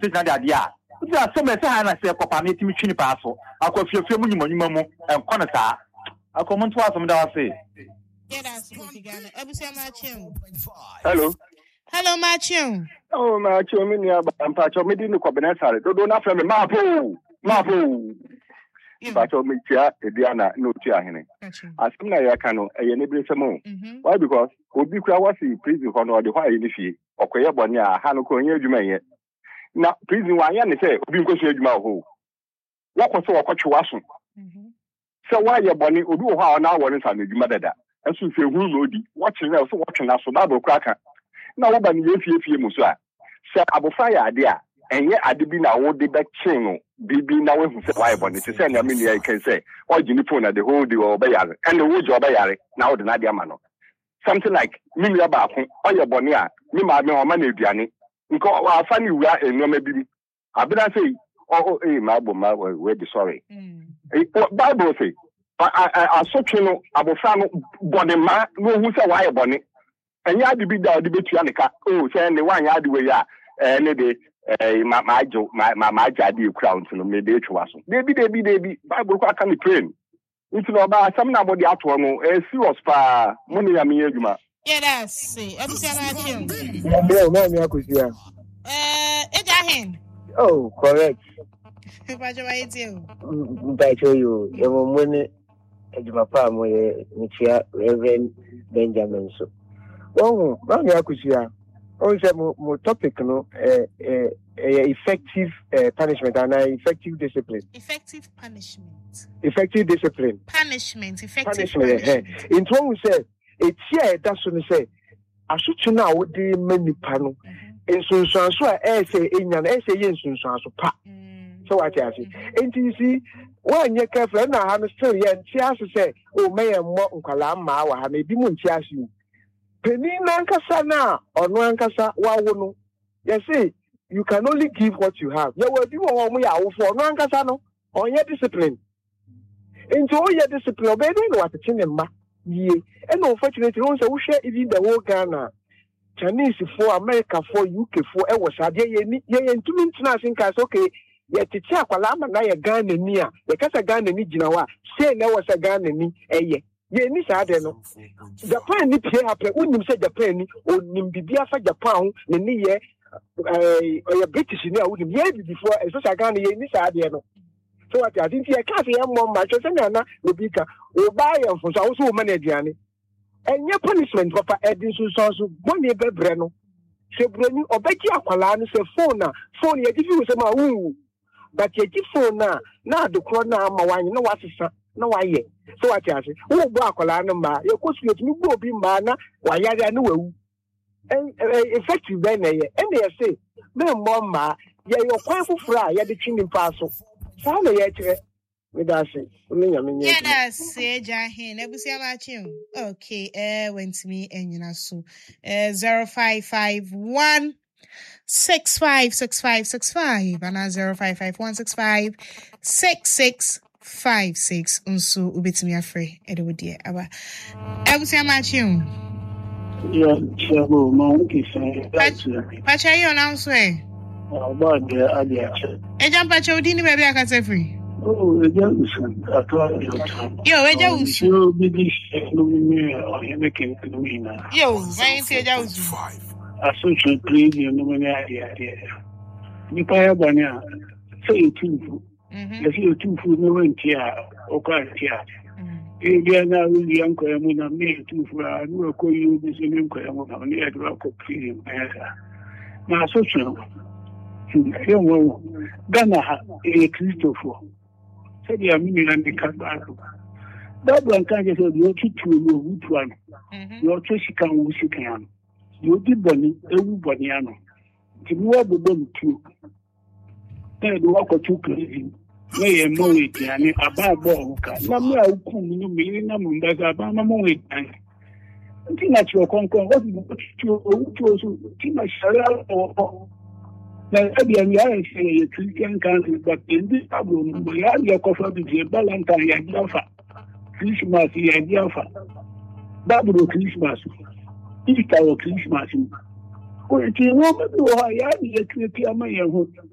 state na dia dia dia so me say ha na say kopa me timi twini pa so akofie mu nyuma mu enko na saa akomuntu asom da wase Hello, Matthew. Oh, Matthew, me near Pacho, me didn't come in Sare. Don't have me, Mapo. Pacho, me tia, Diana, no tia, Henny. As soon as I can, I enable some more. Why? Because Obi was in prison or the High Initiate, or Koyabonia, Hanoko, you may. Now, prison, why, and say, Obi goes to Maho. What was so a coach was? So why your bonny, Obi, how now one is on the mother? And so, if you will, watching us, watching us, Bible cracker. Na wo ba ni yefie mu so a se abofa ya ade a enye ade bi na wo de be chen bibi na wo hu se why bone se se na me ni can say o gini phone na the whole day o be yare and wo jo be yare na wo de na de ama no something like me ya ba ko o ye bone a me ma me o ma na eduane nko wa fa ni wura enoma bi abira say ma bo ma we dey sorry Bible say asotwe no abofa no bone ma no hu se why bone and ya di bida di betu anika say ne wan ya di we ya ne de ma jadi crown no me de twa so de bi Bible kwa kan train nti no ba sam na body ato no serious pa money ya me adwuma yes ebusia na akim me akusia ejahin oh correct pajo wa yetio pajo yo emo money adwuma pa mo ye nichia Reverend Benjamin so oh, me akusia. Oh, say mo topic no effective punishment and effective discipline. Effective punishment. Effective discipline. Punishment. Effective punishment. In one we say it's here that's when we say asutu na wo de manipa no. Ensunsuan so a say enyan say ye ensunsuan so pa. So what you say? Enti you see one ye careful na ha no still ye ntia say o me ye mo nkwala ma wa ha na bi mu ntia so. Penny nankasa na ono ankasa wawo no you say you can only give what you have you will be one mo ya wo for ono ankasa no onye discipline into all your discipline obey no what chin ma ye and unfortunately won say wo share even the whole Ghana Chinese for America for UK for e was ade ye ntumi ntina sinka okay ye tete akwala ma na ye Ghana ni a ye kasa Ghana ni gina wa say na was Ghana ni eye ye ni sa de no Japan ni pie happen unim say Japan ni onim bibia fa Japan ne ni ye oya British ni a unim ye before so sa Ghana ye ni sa de no so what I think ye ka say am ma so say na obi ka o ba ye fo so wo ma na aduane enye punishment papa edin so boni bebre no se broni obeki akwala no se phone ye gifi wo se ma wu but ye gi phone na adokro na ama wanye na wasesa na waye so what you say wo bo akwala no ma ye kosu etimi bo obi ma na wayare na wawu effective ben na ye and ye say me mo ma ye yo kwan fufura ye de twini pa so sa na ye kire me da say me nya me nya yeah that's ejahin ebusia ma chi okay went me enyina so 0551 656565 and 0551 6656 unso ubetimi afre edewodie aba ebusia ma chi yeah chego ma unki say pacha yo na unso about the idea ejam pacha odi ni be akase free oh eja usun atwa yo eja usun yo bigi no me o yemeke no me na yo vai ti eja usun asociate trade no me idea ni pa ya banya say tufu you tufu no wentia okwatia Ega na uli yanko ya muna me tufu anu ko yu bisemi yanko ya muna ni adwa ko film esa na asociate yo mo Ghana ha Christopher said ya mimi na ndikabaro dabu ankaje so yo tutu no wutuan yo twishika wusikan yo diboni ewu boni ano tibuwa bobo mtu do wako tukiri me mo etiane ababo ka na me awuku mu me na mu ndaga ba na mo etiane nti na chiro konkon o tu so ti ma shara o na ebi ami ya say ye Christian country but in this problem we have your cover the Valentine ya jafa Christmas ya jafa Bible Christmas Easter Christmas ko ti wo me do ha ya ni ye ama ye ho